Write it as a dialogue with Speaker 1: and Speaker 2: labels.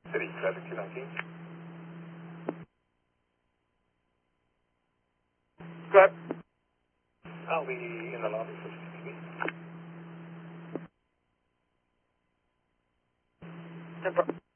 Speaker 1: City traffic 219.
Speaker 2: Go ahead.
Speaker 1: I'll be in the lobby for CCTV.
Speaker 2: No problem.